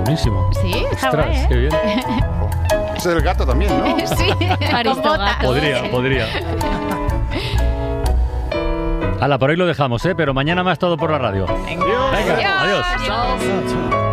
buenísimo. Sí, está Ostras, guay, ¿eh? qué bien. Ese es el gato también, ¿no? Sí, con botas. Podría. Hala, por hoy lo dejamos, pero mañana más todo por la radio. Venga. Venga, adiós. Adiós.